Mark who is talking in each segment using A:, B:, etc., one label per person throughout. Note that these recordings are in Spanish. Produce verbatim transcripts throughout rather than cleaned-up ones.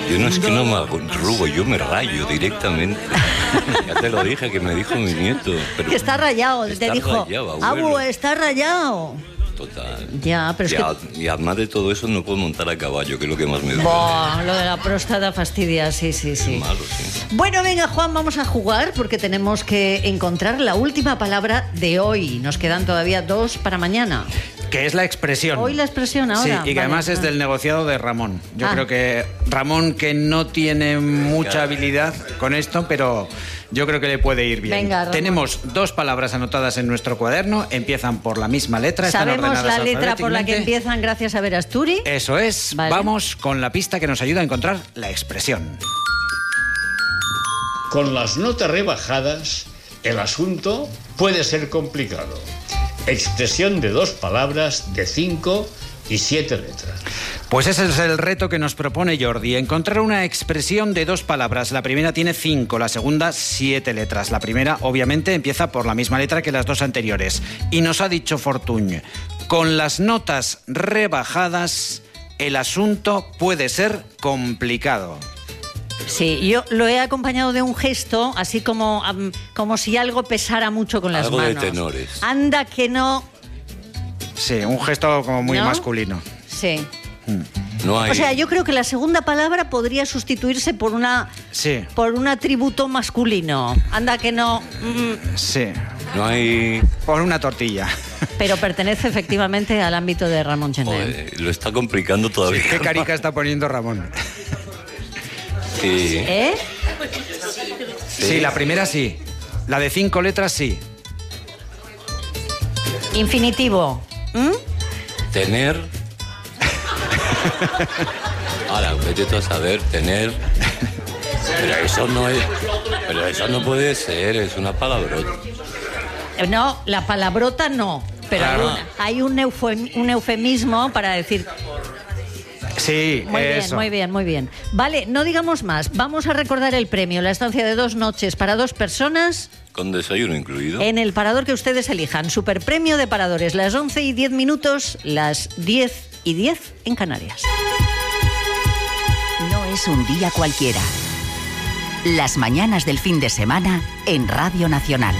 A: Yo no es que no me arrugo, yo me rayo directamente. Ya te lo dije, que me dijo mi nieto. Pero
B: que está rayado,
A: está
B: te dijo,
A: rayado,
B: abu, está rayado.
A: Total.
B: Ya, pero es
A: y,
B: que...
A: a, y además de todo eso no puedo montar a caballo, que es lo que más me duele.
B: Buah, lo de la próstata fastidia, sí, sí, sí.
A: Es malo, sí.
B: Bueno, venga, Juan, vamos a jugar porque tenemos que encontrar la última palabra de hoy. Nos quedan todavía dos para mañana.
C: Que es la expresión.
B: Hoy la expresión ahora.
C: Sí, y que
B: vale,
C: además es
B: ah.
C: del negociado de Ramón. Yo
B: Ah.
C: creo que Ramón, que no tiene mucha habilidad con esto, pero yo creo que le puede ir bien.
B: Venga, Ramón.
C: Tenemos dos palabras anotadas en nuestro cuaderno, empiezan por la misma letra. Están
B: Sabemos
C: ordenadas
B: la letra por la que
C: alfabéticamente.
B: empiezan gracias a Verasturi.
C: Eso es.
B: Vale.
C: Vamos con la pista que nos ayuda a encontrar la expresión.
D: Con las notas rebajadas, el asunto puede ser complicado. Expresión de dos palabras de cinco y siete letras.
C: Pues ese es el reto que nos propone Jordi, encontrar una expresión de dos palabras. La primera tiene cinco, la segunda siete letras. La primera, obviamente, empieza por la misma letra que las dos anteriores. Y nos ha dicho Fortuny, con las notas rebajadas, el asunto puede ser complicado.
B: Sí, yo lo he acompañado de un gesto, así como, um, como si algo pesara mucho con las
A: Algo de
B: manos.
A: tenores.
B: Anda que no...
C: Sí, un gesto como muy
B: ¿No?
C: masculino.
B: Sí.
A: No hay...
B: O sea, yo creo que la segunda palabra podría sustituirse por una
C: Sí,
B: por un atributo masculino. Anda que no... mm,
C: sí.
A: No hay...
C: Por una tortilla.
B: pero pertenece efectivamente al ámbito de Ramón Gené.
A: Joder, lo está complicando todavía.
C: ¿Qué carica está poniendo Ramón?
A: Sí.
B: ¿Eh?
C: Sí, la primera sí. La de cinco letras sí.
B: Infinitivo. ¿Mm?
A: Tener... Ahora, vete tú a saber, tener... Pero eso no es... Pero eso no puede ser, es una palabrota.
B: No, la palabrota no. Pero
C: Claro.
B: hay, un, hay un, eufem- un eufemismo para decir...
C: Sí,
B: Muy bien,
C: eso.
B: muy bien, muy bien. Vale, no digamos más. Vamos a recordar el premio, la estancia de dos noches para dos personas
A: Con desayuno incluido.
B: en el parador que ustedes elijan. Superpremio de paradores, las once y diez minutos, las diez y diez en Canarias.
E: No es un día cualquiera. Las mañanas del fin de semana en Radio Nacional.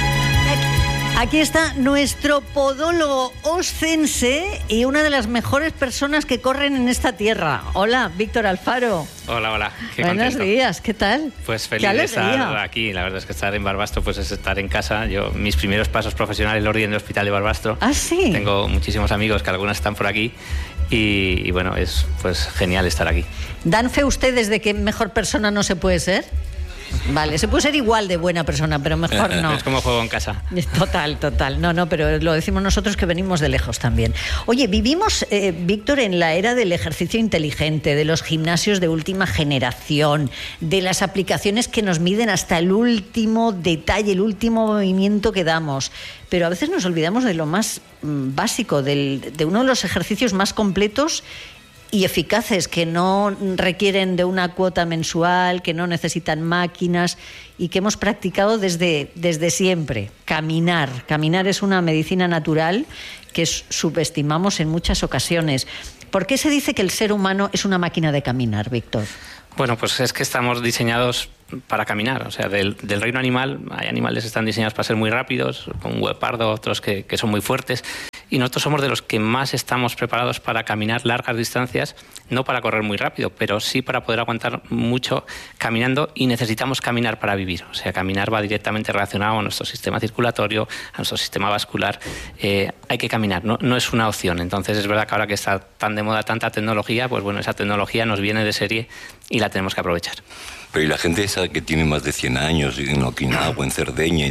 B: Aquí está nuestro podólogo oscense y una de las mejores personas que corren en esta tierra. Hola, Víctor Alfaro.
F: Hola, hola. Qué
B: Buenos
F: contento.
B: días, ¿qué tal?
F: Pues
B: Qué
F: feliz de estar
B: alegría.
F: aquí. La verdad es que estar en Barbastro pues es estar en casa. Yo, mis primeros pasos profesionales los di en el hospital de Barbastro.
B: Ah, sí.
F: Tengo muchísimos amigos que algunos están por aquí y, y bueno, es pues genial estar aquí.
B: ¿Dan fe ustedes de que mejor persona no se puede ser? Vale, se puede ser igual de buena persona, pero mejor no.
F: Es como juego en casa.
B: Total, total. No, no, pero lo decimos nosotros que venimos de lejos también. Oye, vivimos, eh, Víctor, en la era del ejercicio inteligente, de los gimnasios de última generación, de las aplicaciones que nos miden hasta el último detalle, el último movimiento que damos. Pero a veces nos olvidamos de lo más mm, básico, del, de uno de los ejercicios más completos y eficaces, que no requieren de una cuota mensual, que no necesitan máquinas y que hemos practicado desde, desde siempre. Caminar. Caminar es una medicina natural que subestimamos en muchas ocasiones. ¿Por qué se dice que el ser humano es una máquina de caminar, Víctor?
F: Bueno, pues es que estamos diseñados para caminar. O sea, del, del reino animal, hay animales que están diseñados para ser muy rápidos, como un guepardo, otros que, que son muy fuertes. Y nosotros somos de los que más estamos preparados para caminar largas distancias, no para correr muy rápido, pero sí para poder aguantar mucho caminando, y necesitamos caminar para vivir. O sea, caminar va directamente relacionado a nuestro sistema circulatorio, a nuestro sistema vascular. Eh, hay que caminar, no, no es una opción. Entonces es verdad que ahora que está tan de moda tanta tecnología, pues bueno, esa tecnología nos viene de serie y la tenemos que aprovechar.
A: Pero y la gente esa que tiene más de cien años en Okinawa, en Cerdeña,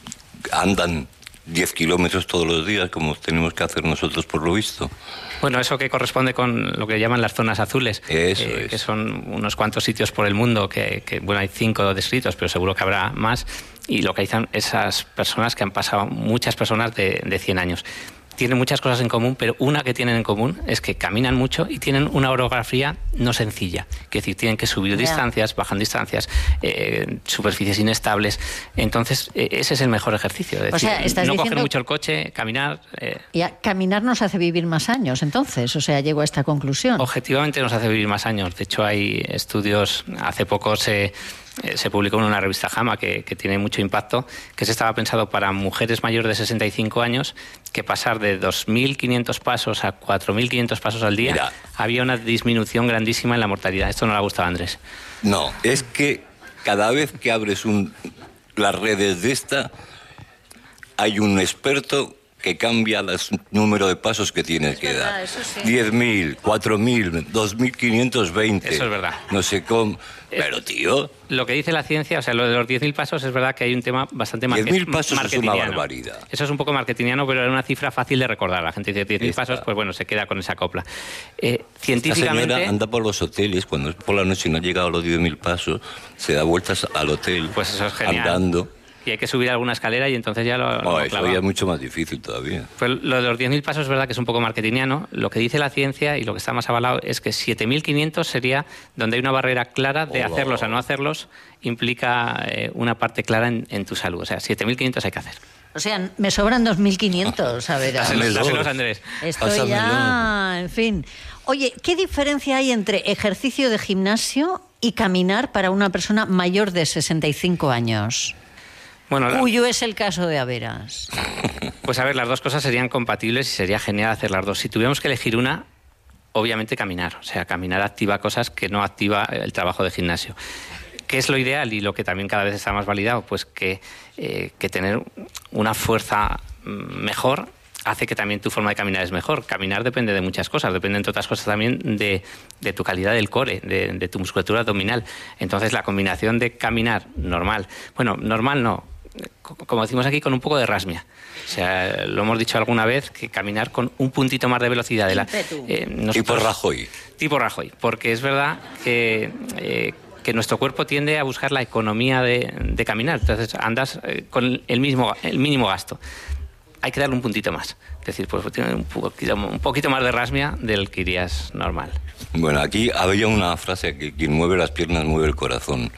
A: andan diez kilómetros todos los días, como tenemos que hacer nosotros por lo visto.
F: Bueno, eso que corresponde con lo que llaman las zonas azules,
A: Eso
F: eh,
A: es.
F: que son unos cuantos sitios por el mundo, que, que bueno, hay cinco descritos, pero seguro que habrá más, y localizan esas personas que han pasado, muchas personas de, de cien años. tienen muchas cosas en común, pero una que tienen en común es que caminan mucho y tienen una orografía no sencilla. Es decir, tienen que subir yeah. distancias, bajan distancias, eh, superficies inestables. Entonces, eh, ese es el mejor ejercicio. Es decir, o sea, estás no coger mucho el coche, caminar... Eh,
B: ya, caminar nos hace vivir más años, entonces. O sea, llego a esta conclusión.
F: Objetivamente nos hace vivir más años. De hecho, hay estudios... Hace poco se... se publicó en una revista JAMA que, que tiene mucho impacto, que se estaba pensado para mujeres mayores de sesenta y cinco años, que pasar de dos mil quinientos pasos a cuatro mil quinientos pasos al día, Mira, había una disminución grandísima en la mortalidad. Esto no le ha gustado a Andrés.
A: No, es que cada vez que abres un, las redes de esta, hay un experto que cambia el número de pasos que tienes que dar. diez mil, cuatro mil, dos mil quinientos veinte.
F: Eso es verdad.
A: No sé cómo... Pero, tío...
F: Lo que dice la ciencia, o sea, lo de los diez mil pasos, es verdad que hay un tema bastante marketing.
A: diez mil pasos es una barbaridad.
F: Eso es un poco marketingiano, pero era una cifra fácil de recordar. La gente dice diez mil pasos, pues bueno, se queda con esa copla. Eh, científicamente...
A: La señora anda por los hoteles, cuando es por la noche y no ha llegado a los diez mil pasos, se da vueltas al hotel,
F: pues eso es genial.
A: Andando.
F: Y hay que subir alguna escalera y entonces ya lo...
A: No,
F: lo
A: eso ya es mucho más difícil todavía.
F: Pues lo de los diez mil pasos es verdad que es un poco marketingiano. Lo que dice la ciencia y lo que está más avalado es que siete mil quinientos sería donde hay una barrera clara de oh, hacerlos a no hacerlos, implica eh, una parte clara en, en tu salud. O sea, siete mil quinientos hay que hacer.
B: O sea, me sobran dos mil quinientos, a ver.
F: Dáselos, Andrés.
B: Estoy
A: Pásamelo.
B: ya, en fin. Oye, ¿qué diferencia hay entre ejercicio de gimnasio y caminar para una persona mayor de sesenta y cinco años?
F: Bueno, la...
B: Cuyo es el caso de Averas.
F: Pues a ver, las dos cosas serían compatibles y sería genial hacer las dos. Si tuviéramos que elegir una, obviamente caminar. O sea, caminar activa cosas que no activa el trabajo de gimnasio. ¿Qué es lo ideal y lo que también cada vez está más validado? Pues que, eh, que tener una fuerza mejor hace que también tu forma de caminar es mejor. Caminar depende de muchas cosas, depende entre otras cosas también de, de tu calidad del core, de, de tu musculatura abdominal. Entonces la combinación de caminar normal, bueno, normal no, como decimos aquí, con un poco de rasmia. O sea, lo hemos dicho alguna vez, que caminar con un puntito más de velocidad. De la,
A: eh, nosotros, tipo Rajoy.
F: Tipo Rajoy, porque es verdad que... Eh, que nuestro cuerpo tiende a buscar la economía de, de caminar. Entonces andas eh, con el mismo el mínimo gasto. Hay que darle un puntito más. Es decir, pues tiene un poquito, un poquito más de rasmia del que irías normal.
A: Bueno, aquí había una frase que quien mueve las piernas mueve el corazón.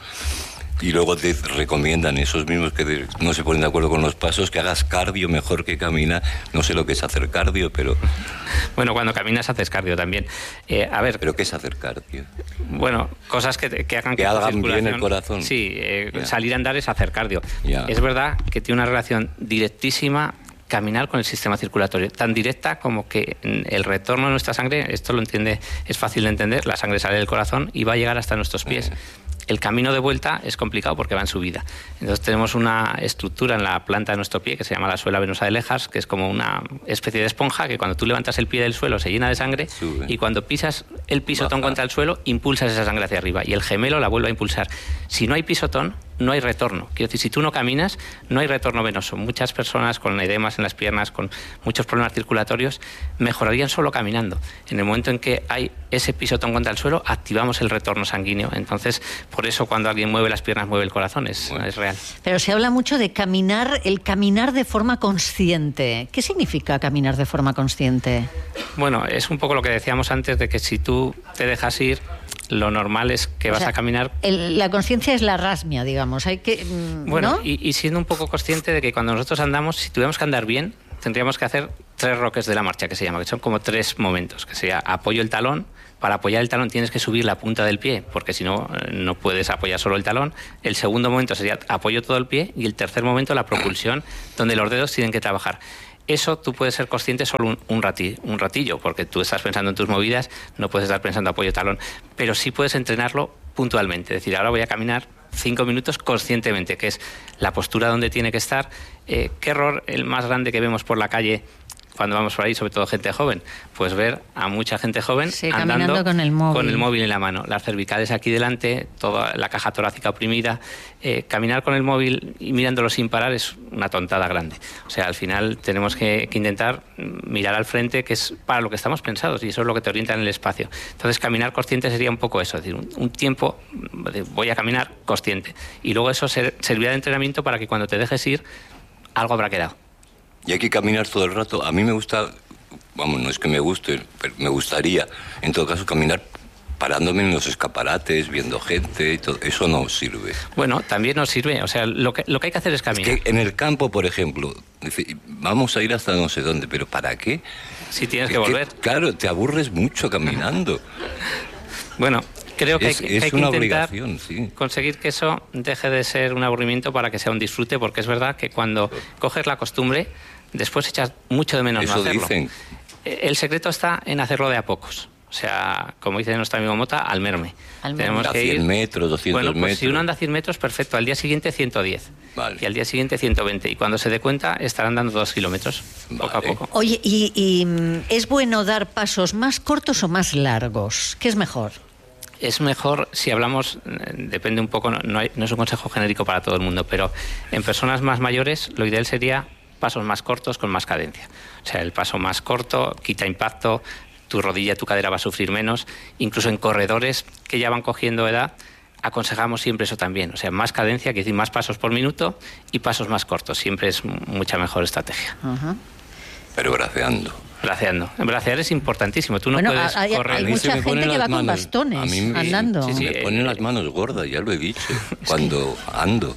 A: Y luego te recomiendan esos mismos que no se ponen de acuerdo con los pasos, que hagas cardio mejor que caminar. No sé lo que es hacer cardio, pero...
F: Bueno, cuando caminas haces cardio también. Eh, a ver...
A: ¿Pero qué es hacer cardio?
F: Bueno, cosas que, que hagan
A: que... Que hagan bien el corazón.
F: Sí, eh, salir a andar es hacer cardio.
A: Ya.
F: Es verdad que tiene una relación directísima caminar con el sistema circulatorio, tan directa como que el retorno de nuestra sangre, esto lo entiende, es fácil de entender, la sangre sale del corazón y va a llegar hasta nuestros pies. Eh. El camino de vuelta es complicado porque va en subida. Entonces tenemos una estructura en la planta de nuestro pie que se llama la suela venosa de Lejars, que es como una especie de esponja que cuando tú levantas el pie del suelo se llena de sangre. Sube. Y cuando pisas el pisotón Baja. Contra el suelo, impulsas esa sangre hacia arriba y el gemelo la vuelve a impulsar. Si no hay pisotón, no hay retorno. Quiero decir, si tú no caminas, no hay retorno venoso. Muchas personas con edemas en las piernas, con muchos problemas circulatorios, mejorarían solo caminando. En el momento en que hay ese pisotón contra el suelo, activamos el retorno sanguíneo. Entonces, por eso cuando alguien mueve las piernas, mueve el corazón. Es, bueno. es real.
B: Pero se habla mucho de caminar, el caminar de forma consciente. ¿Qué significa caminar de forma consciente?
F: Bueno, es un poco lo que decíamos antes, de que si tú te dejas ir, lo normal es que o vas
B: sea,
F: a caminar...
B: El, la conciencia es la rasmia, digamos. Hay que,
F: bueno,
B: ¿no?
F: y, y siendo un poco consciente de que cuando nosotros andamos, si tuviéramos que andar bien, tendríamos que hacer tres roques de la marcha, que se llama, que son como tres momentos, que sería apoyo el talón. Para apoyar el talón tienes que subir la punta del pie, porque si no, no puedes apoyar solo el talón. El segundo momento sería apoyo todo el pie y el tercer momento la propulsión, donde los dedos tienen que trabajar. Eso tú puedes ser consciente solo un, un, rati, un ratillo, porque tú estás pensando en tus movidas, no puedes estar pensando apoyo talón, pero sí puedes entrenarlo puntualmente. Es decir, ahora voy a caminar cinco minutos conscientemente, que es la postura donde tiene que estar. Eh, ¿Qué error el más grande que vemos por la calle cuando vamos por ahí, sobre todo gente joven? Pues ver a mucha gente joven
B: sí,
F: andando
B: con el móvil.
F: con el móvil en la mano, las cervicales aquí delante, toda la caja torácica oprimida. Eh, caminar con el móvil y mirándolo sin parar es una tontada grande. O sea, al final tenemos que, que intentar mirar al frente, que es para lo que estamos pensados, y eso es lo que te orienta en el espacio. Entonces, caminar consciente sería un poco eso, es decir, un, un tiempo de voy a caminar consciente. Y luego eso ser, servirá de entrenamiento para que cuando te dejes ir, algo habrá quedado.
A: y hay que caminar todo el rato. A mí me gusta, vamos, no es que me guste, pero me gustaría, en todo caso, caminar parándome en los escaparates, viendo gente y todo. Eso no sirve.
F: Bueno, también nos sirve. O sea, lo que, lo que hay que hacer es caminar.
A: Es que en el campo, por ejemplo, dice, vamos a ir hasta no sé dónde, pero ¿para qué?
F: Si tienes
A: es
F: que volver.
A: Que, claro, te aburres mucho caminando.
F: Bueno, creo que
A: es,
F: hay, que,
A: es
F: hay que
A: una
F: intentar
A: obligación, sí.
F: conseguir que eso deje de ser un aburrimiento para que sea un disfrute, porque es verdad que cuando coges la costumbre, después echas mucho de menos
A: eso
F: no hacerlo.
A: Dicen.
F: El secreto está en hacerlo de a pocos. O sea, como dice nuestro amigo Mota, al merme.
B: Al
F: Tenemos
A: merme.
F: que
A: A
F: ir...
A: cien metros, doscientos
F: bueno, pues
A: metros.
F: Si uno anda a cien metros, perfecto. Al día siguiente ciento diez.
A: Vale.
F: Y al día siguiente ciento veinte. Y cuando se dé cuenta, estarán dando dos kilómetros,
A: Vale.
F: poco a poco.
B: Oye, ¿y, y es bueno dar pasos más cortos o más largos? ¿Qué es mejor?
F: Es mejor, si hablamos, depende un poco, no, hay, no es un consejo genérico para todo el mundo, pero en personas más mayores lo ideal sería pasos más cortos con más cadencia. O sea, el paso más corto quita impacto, tu rodilla, tu cadera va a sufrir menos. Incluso en corredores que ya van cogiendo edad, aconsejamos siempre eso también. O sea, más cadencia, quiere decir más pasos por minuto y pasos más cortos. Siempre es mucha mejor estrategia.
B: Uh-huh.
A: Pero braceando.
F: Braceando. Bracear es importantísimo. Tú no
B: bueno,
F: puedes
B: hay,
F: correr.
B: hay mucha gente que va con bastones
A: a mí me,
B: andando.
A: Sí, sí, me ponen las manos gordas, ya lo he dicho, cuando ando.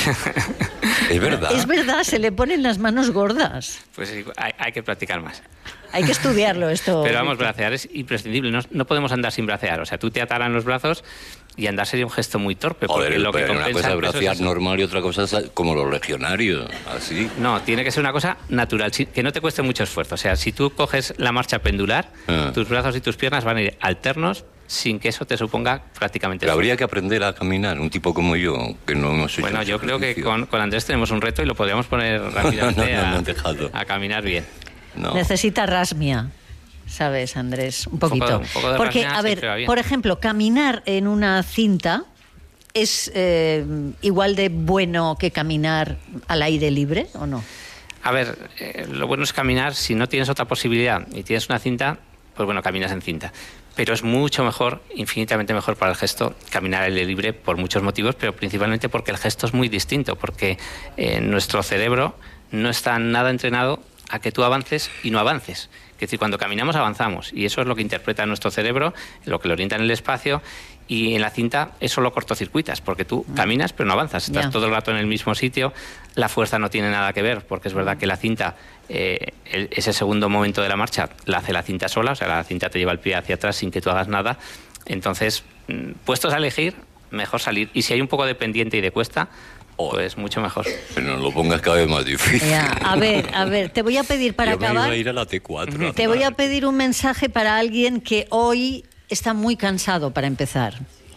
A: Es verdad.
B: Es verdad, se le ponen las manos gordas.
F: Pues sí, hay, hay que practicar más.
B: Hay que estudiarlo esto.
F: Pero vamos, bracear es imprescindible. No, no podemos andar sin bracear. O sea, tú te ataran los brazos y andar sería un gesto muy torpe.
A: Joder,
F: porque lo que
A: pero una cosa es bracear
F: es
A: normal y otra cosa es como los legionarios, así.
F: No, tiene que ser una cosa natural, que no te cueste mucho esfuerzo. O sea, si tú coges la marcha pendular, ah. tus brazos y tus piernas van a ir alternos sin que eso te suponga prácticamente
A: Pero habría que aprender a caminar, un tipo como yo, que no hemos hecho.
F: Bueno, yo creo que con, con Andrés tenemos un reto y lo podríamos poner rápidamente
A: no, no, no
F: a, a caminar bien.
A: No.
B: Necesita rasmia, ¿sabes, Andrés? Un poquito.
F: Un poco, un poco de
B: Porque,
F: rasmia,
B: a ver, por ejemplo, caminar en una cinta es eh, igual de bueno que caminar al aire libre, ¿o no?
F: A ver, eh, lo bueno es caminar, si no tienes otra posibilidad y tienes una cinta, pues bueno, caminas en cinta. Pero es mucho mejor, infinitamente mejor para el gesto, caminar al aire libre por muchos motivos, pero principalmente porque el gesto es muy distinto, porque eh, nuestro cerebro no está nada entrenado a que tú avances y no avances. Es decir, cuando caminamos avanzamos y eso es lo que interpreta nuestro cerebro, lo que lo orienta en el espacio, y en la cinta eso lo cortocircuitas, porque tú caminas pero no avanzas, estás yeah. todo el rato en el mismo sitio, la fuerza no tiene nada que ver, porque es verdad que la cinta, eh, el, ese segundo momento de la marcha la hace la cinta sola, o sea, la cinta te lleva el pie hacia atrás sin que tú hagas nada. Entonces, puestos a elegir, mejor salir, y si hay un poco de pendiente y de cuesta, pues mucho mejor.
A: Pero no lo pongas cada vez más difícil.
B: Ya, a ver, a ver, te voy a pedir para
A: Yo me
B: acabar.
A: iba a ir a la T cuatro.
B: Te voy a pedir un mensaje para alguien que hoy está muy cansado para empezar.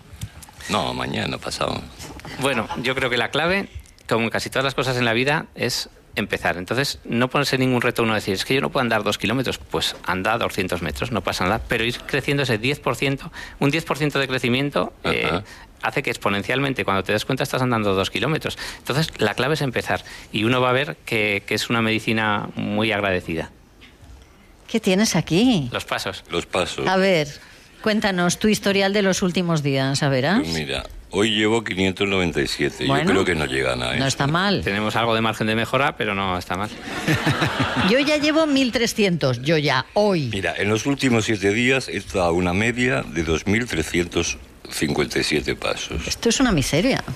A: No, mañana, pasado.
F: Bueno, yo creo que la clave, como en casi todas las cosas en la vida, es empezar. Entonces, no ponerse ningún reto uno decir, es que yo no puedo andar dos kilómetros. Pues anda doscientos metros, no pasa nada. Pero ir creciendo ese diez por ciento, un diez por ciento de crecimiento eh, hace que exponencialmente, cuando te das cuenta, estás andando dos kilómetros. Entonces, la clave es empezar. Y uno va a ver que, que es una medicina muy agradecida.
B: ¿Qué tienes aquí?
F: Los pasos.
A: Los pasos.
B: A ver, cuéntanos tu historial de los últimos días, a verás.
A: Pues mira, hoy llevo quinientos noventa y siete.
B: Bueno,
A: yo creo que no llega a nada.
B: No está mal.
F: Tenemos algo de margen de mejora, pero no está mal.
B: Yo ya llevo mil trescientos, yo ya, hoy.
A: Mira, en los últimos siete días he estado a una media de dos mil trescientos cincuenta y siete pasos.
B: Esto es una miseria.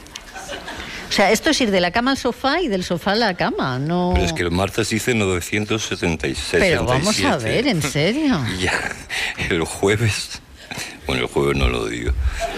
B: O sea, esto es ir de la cama al sofá y del sofá a la cama, no...
A: Pero es que el martes hice novecientos setenta y seis.
B: Pero vamos a ver, ¿en serio?
A: Y ya, el jueves... Bueno, el jueves no lo digo.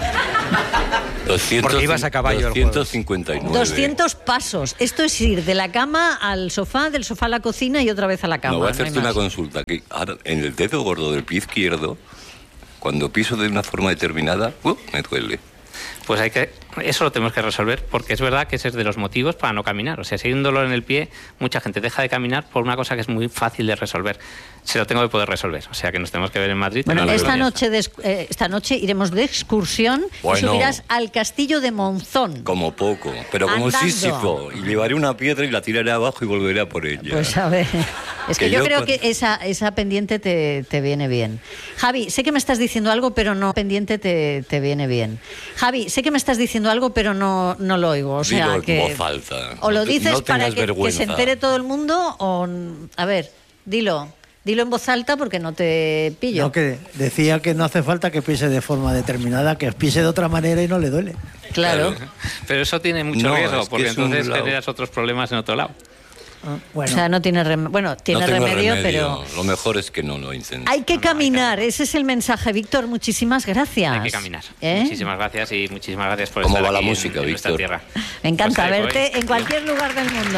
A: doscientos,
C: porque ibas a caballo
A: doscientos cincuenta y nueve.
B: doscientos pasos. Esto es ir de la cama al sofá, del sofá a la cocina y otra vez a la cama.
A: No, voy a hacerte
B: no
A: una consulta. Que ahora, en el dedo gordo del pie izquierdo, cuando piso de una forma determinada, uh, me duele.
F: Pues hay que, eso lo tenemos que resolver, porque es verdad que ese es de los motivos para no caminar. O sea, si hay un dolor en el pie, mucha gente deja de caminar por una cosa que es muy fácil de resolver. Se lo tengo que poder resolver. O sea, que nos tenemos que ver en Madrid.
B: Bueno,
F: no
B: esta noche, de, eh, esta noche iremos de excursión
A: bueno,
B: y subirás al castillo de Monzón.
A: Como poco, pero como
B: andando.
A: Sísifo. Y llevaré una piedra y la tiraré abajo y volveré a por ella.
B: Pues a ver. Es que, que yo, yo creo que esa, esa pendiente te, te viene bien. Javi, sé que me estás diciendo algo, pero no pendiente te, te viene bien. Javi, sé que me estás diciendo algo, pero no, no lo oigo. O sea,
A: Dilo
B: que
A: en voz alta.
B: O lo dices
A: no
B: para que, que se entere todo el mundo, o... A ver, dilo. Dilo en voz alta porque no te pillo.
G: No, que decía que no hace falta que pise de forma determinada, que pise de otra manera y no le duele.
B: Claro.
F: claro. Pero eso tiene mucho no, riesgo, porque entonces tendrás otros problemas en otro lado.
B: Ah, bueno. O sea, no tiene remedio. Bueno, tiene
A: no
B: remedio,
A: remedio,
B: pero...
A: Lo mejor es que no lo incendies.
B: Hay que
F: no,
B: caminar,
F: no, hay que...
B: ese es el mensaje. Víctor, muchísimas gracias.
F: Hay que caminar.
B: ¿Eh?
F: Muchísimas gracias y muchísimas gracias por
A: ¿Cómo
F: estar
A: va
F: aquí
A: la música,
F: en, en nuestra tierra.
B: Me encanta
F: pues
B: verte
F: voy.
B: en cualquier lugar del mundo.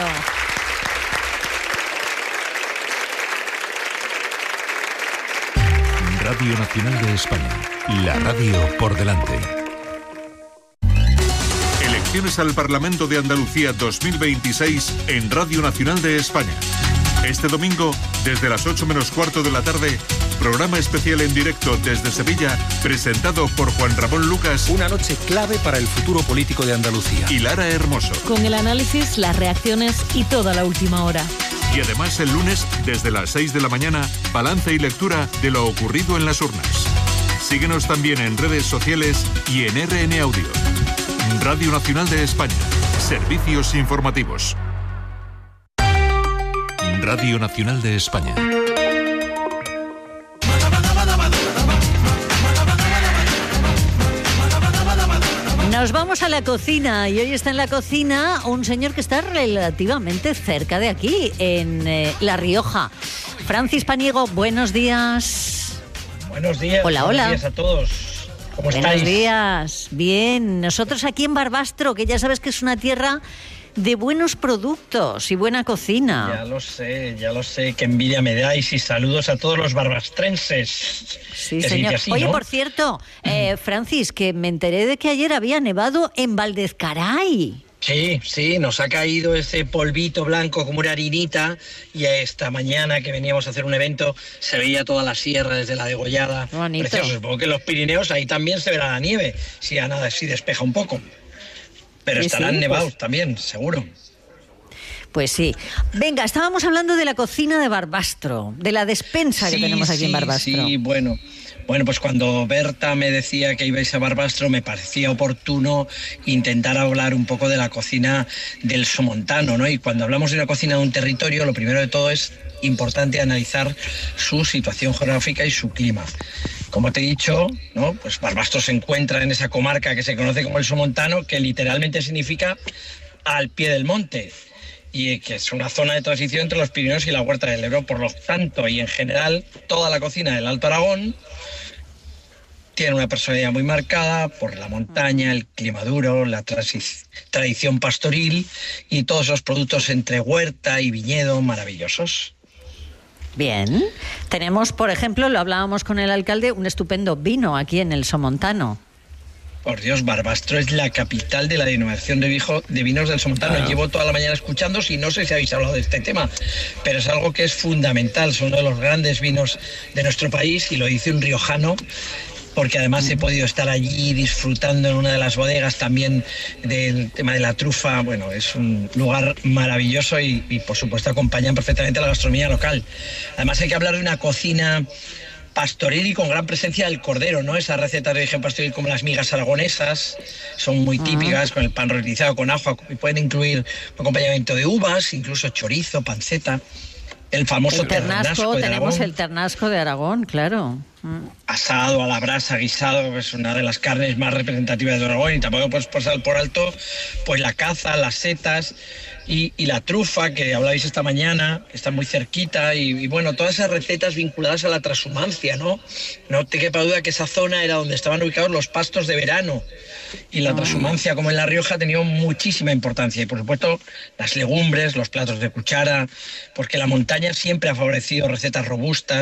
H: Radio Nacional de España, la radio por delante. Elecciones al Parlamento de Andalucía dos mil veintiséis en Radio Nacional de España. Este domingo, desde las ocho menos cuarto de la tarde, programa especial en directo desde Sevilla, presentado por Juan Ramón Lucas.
I: Una noche clave para el futuro político de Andalucía.
H: Y Lara Hermoso.
J: Con el análisis, las reacciones y toda la última hora.
H: Y además el lunes, desde las seis de la mañana, balance y lectura de lo ocurrido en las urnas. Síguenos también en redes sociales y en R N Audio. Radio Nacional de España. Servicios informativos. Radio Nacional de España.
B: Nos vamos a la cocina y hoy está en la cocina un señor que está relativamente cerca de aquí, en eh, La Rioja. Francis Paniego, buenos días.
K: Buenos días.
B: Hola,
K: buenos
B: hola.
K: días a todos. ¿Cómo
B: buenos
K: estáis?
B: Buenos días. Bien. Nosotros aquí en Barbastro, que ya sabes que es una tierra de buenos productos y buena cocina.
K: Ya lo sé, ya lo sé. Qué envidia me dais y saludos a todos los barbastrenses.
B: Sí, señor. Así, Oye, ¿no? Por cierto, eh, Francis, que me enteré de que ayer había nevado en Valdezcaray.
K: Sí, sí, nos ha caído ese polvito blanco como una harinita y esta mañana que veníamos a hacer un evento se veía toda la sierra desde la Degollada.
B: Bonito.
K: Precioso. Supongo que en los Pirineos ahí también se verá la nieve, si a nada si despeja un poco. Pero sí, estarán sí, nevados pues... también, seguro.
B: Pues sí. Venga, estábamos hablando de la cocina de Barbastro, de la despensa
K: sí,
B: que tenemos aquí
K: sí,
B: en Barbastro.
K: Sí, bueno... Bueno, pues cuando Berta me decía que ibais a Barbastro, me parecía oportuno intentar hablar un poco de la cocina del somontano, ¿no? Y cuando hablamos de una cocina de un territorio, lo primero de todo es importante analizar su situación geográfica y su clima. Como te he dicho, ¿no? Pues Barbastro se encuentra en esa comarca que se conoce como el somontano, que literalmente significa al pie del monte, y que es una zona de transición entre los Pirineos y la Huerta del Ebro. Por lo tanto, y en general, toda la cocina del Alto Aragón tiene una personalidad muy marcada por la montaña, el clima duro, la tradición pastoril y todos esos productos entre huerta y viñedo maravillosos.
B: Bien. Tenemos, por ejemplo, lo hablábamos con el alcalde, un estupendo vino aquí en el Somontano.
K: Por Dios, Barbastro es la capital de la denominación de, vijo, de vinos del Somontano. Claro. Llevo toda la mañana escuchando y no sé si habéis hablado de este tema, pero es algo que es fundamental. Son uno de los grandes vinos de nuestro país y lo dice un riojano, porque además he podido estar allí disfrutando en una de las bodegas también del tema de la trufa. Bueno, es un lugar maravilloso y, y por supuesto acompañan perfectamente a la gastronomía local. Además hay que hablar de una cocina pastoril y con gran presencia del cordero, ¿no? Esas recetas de origen pastoril como las migas aragonesas son muy típicas, uh-huh. con el pan reutilizado con ajo, y pueden incluir acompañamiento de uvas, incluso chorizo, panceta. El famoso
B: el ternasco,
K: ternasco de
B: tenemos
K: Aragón.
B: El ternasco de Aragón, claro. Mm.
K: Asado a la brasa, guisado, es una de las carnes más representativas de Aragón, y tampoco puedes pasar por alto pues la caza, las setas y, y la trufa que hablabais esta mañana, que está muy cerquita, y, y bueno, todas esas recetas vinculadas a la transhumancia, ¿no? No te quepa duda que esa zona era donde estaban ubicados los pastos de verano, y la transhumancia, como en La Rioja, ha tenido muchísima importancia. Y por supuesto las legumbres, los platos de cuchara, porque la montaña siempre ha favorecido recetas robustas